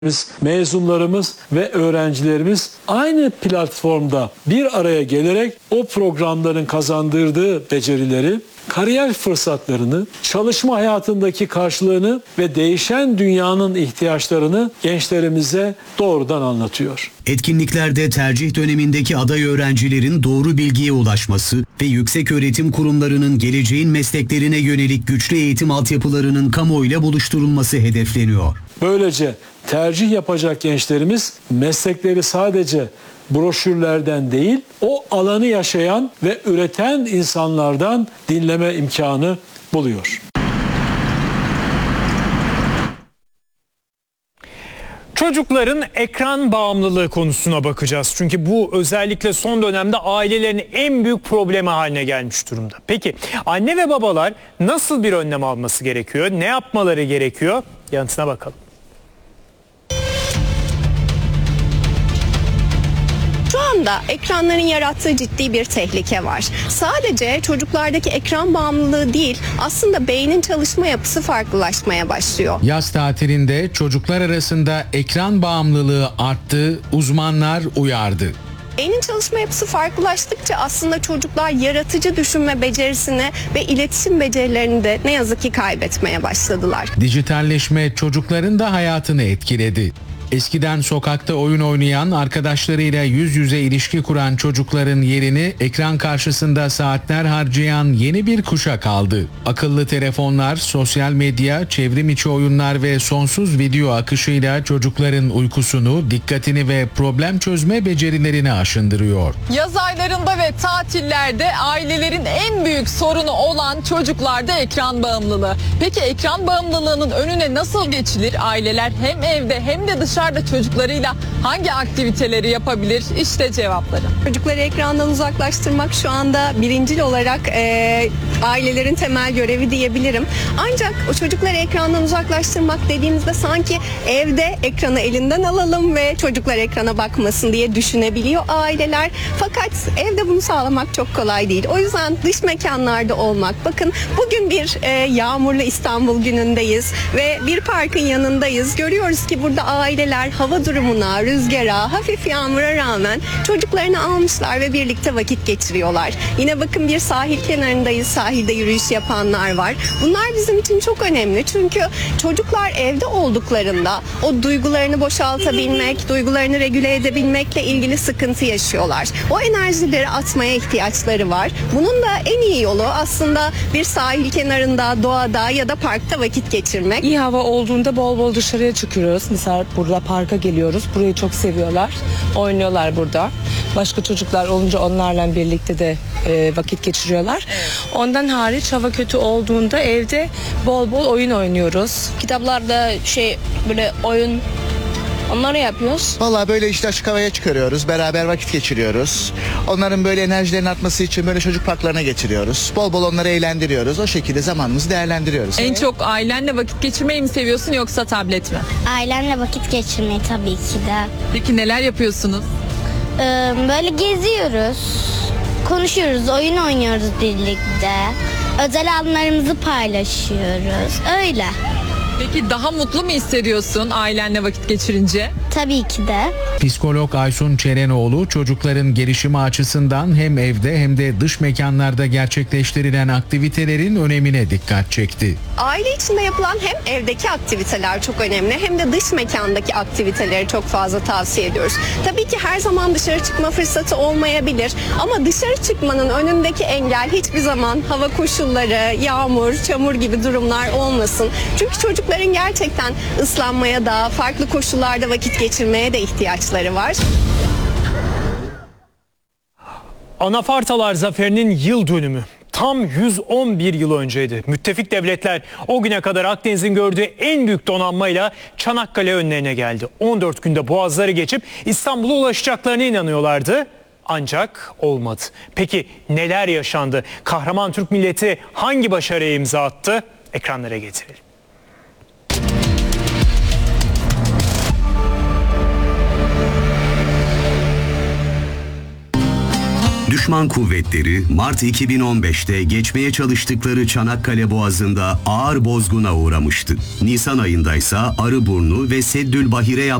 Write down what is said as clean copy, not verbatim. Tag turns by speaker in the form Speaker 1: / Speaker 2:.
Speaker 1: Mezunlarımız ve öğrencilerimiz aynı platformda bir araya gelerek o programların kazandırdığı becerileri, kariyer fırsatlarını, çalışma hayatındaki karşılığını ve değişen dünyanın ihtiyaçlarını gençlerimize doğrudan anlatıyor.
Speaker 2: Etkinliklerde tercih dönemindeki aday öğrencilerin doğru bilgiye ulaşması ve yükseköğretim kurumlarının geleceğin mesleklerine yönelik güçlü eğitim altyapılarının kamuoyuyla buluşturulması hedefleniyor.
Speaker 1: Böylece tercih yapacak gençlerimiz meslekleri sadece broşürlerden değil, o alanı yaşayan ve üreten insanlardan dinleme imkanı buluyor.
Speaker 3: Çocukların ekran bağımlılığı konusuna bakacağız. Çünkü bu özellikle son dönemde ailelerin en büyük problemi haline gelmiş durumda. Peki anne ve babalar nasıl bir önlem alması gerekiyor? Ne yapmaları gerekiyor? Yanıtına bakalım.
Speaker 4: Şu anda ekranların yarattığı ciddi bir tehlike var. Sadece çocuklardaki ekran bağımlılığı değil, aslında beynin çalışma yapısı farklılaşmaya başlıyor.
Speaker 5: Yaz tatilinde çocuklar arasında ekran bağımlılığı arttı, uzmanlar uyardı.
Speaker 4: Beynin çalışma yapısı farklılaştıkça aslında çocuklar yaratıcı düşünme becerisini ve iletişim becerilerini de ne yazık ki kaybetmeye başladılar.
Speaker 5: Dijitalleşme çocukların da hayatını etkiledi. Eskiden sokakta oyun oynayan, arkadaşlarıyla yüz yüze ilişki kuran çocukların yerini ekran karşısında saatler harcayan yeni bir kuşak aldı. Akıllı telefonlar, sosyal medya, çevrim içi oyunlar ve sonsuz video akışıyla çocukların uykusunu, dikkatini ve problem çözme becerilerini aşındırıyor.
Speaker 6: Yaz aylarında ve tatillerde ailelerin en büyük sorunu olan çocuklarda ekran bağımlılığı. Peki ekran bağımlılığının önüne nasıl geçilir? Aileler hem evde hem de dışarıda çocuklarıyla hangi aktiviteleri yapabilir? İşte cevapları.
Speaker 4: Çocukları ekrandan uzaklaştırmak şu anda birincil olarak ailelerin temel görevi diyebilirim. Ancak o çocukları ekrandan uzaklaştırmak dediğimizde sanki evde ekranı elinden alalım ve çocuklar ekrana bakmasın diye düşünebiliyor aileler. Fakat evde bunu sağlamak çok kolay değil. O yüzden dış mekanlarda olmak. Bakın bugün bir yağmurlu İstanbul günündeyiz ve bir parkın yanındayız. Görüyoruz ki burada aileler hava durumuna, rüzgara, hafif yağmura rağmen çocuklarını almışlar ve birlikte vakit geçiriyorlar. Yine bakın bir sahil kenarındayız. Sahilde yürüyüş yapanlar var. Bunlar bizim için çok önemli. Çünkü çocuklar evde olduklarında o duygularını boşaltabilmek, duygularını regüle edebilmekle ilgili sıkıntı yaşıyorlar. O enerjileri atmaya ihtiyaçları var. Bunun da en iyi yolu aslında bir sahil kenarında, doğada ya da parkta vakit geçirmek.
Speaker 7: İyi hava olduğunda bol bol dışarıya çıkıyoruz. Mesela burada parka geliyoruz. Burayı çok seviyorlar. Oynuyorlar burada. Başka çocuklar olunca onlarla birlikte de vakit geçiriyorlar. Ondan hariç hava kötü olduğunda evde bol bol oyun oynuyoruz.
Speaker 8: Kitaplarda böyle oyun onları yapıyoruz.
Speaker 9: Vallahi böyle işte açık havaya çıkarıyoruz. Beraber vakit geçiriyoruz. Onların böyle enerjilerin artması için böyle çocuk parklarına getiriyoruz. Bol bol onları eğlendiriyoruz. O şekilde zamanımızı değerlendiriyoruz.
Speaker 6: En çok ailenle vakit geçirmeyi mi seviyorsun yoksa tablet mi?
Speaker 10: Ailemle vakit geçirmeyi tabii ki de.
Speaker 6: Peki neler yapıyorsunuz?
Speaker 10: Böyle geziyoruz, konuşuyoruz, oyun oynuyoruz birlikte. Özel anlarımızı paylaşıyoruz. Öyle.
Speaker 6: Peki daha mutlu mu hissediyorsun ailenle vakit geçirince?
Speaker 10: Tabii ki de.
Speaker 5: Psikolog Aysun Çerenoğlu çocukların gelişimi açısından hem evde hem de dış mekanlarda gerçekleştirilen aktivitelerin önemine dikkat çekti.
Speaker 4: Aile içinde yapılan hem evdeki aktiviteler çok önemli hem de dış mekandaki aktiviteleri çok fazla tavsiye ediyoruz. Tabii ki her zaman dışarı çıkma fırsatı olmayabilir ama dışarı çıkmanın önündeki engel hiçbir zaman hava koşulları, yağmur, çamur gibi durumlar olmasın. Çünkü çocukların gerçekten ıslanmaya da, farklı koşullarda vakit geçirmeye de ihtiyaçları var.
Speaker 3: Anafartalar Zaferi'nin yıl dönümü tam 111 yıl önceydi. Müttefik devletler o güne kadar Akdeniz'in gördüğü en büyük donanmayla Çanakkale önlerine geldi. 14 günde boğazları geçip İstanbul'a ulaşacaklarına inanıyorlardı. Ancak olmadı. Peki neler yaşandı? Kahraman Türk milleti hangi başarıya imza attı? Ekranlara getirelim.
Speaker 2: Düşman kuvvetleri Mart 2015'te geçmeye çalıştıkları Çanakkale Boğazı'nda ağır bozguna uğramıştı. Nisan ayında ise Arıburnu ve Seddülbahir'e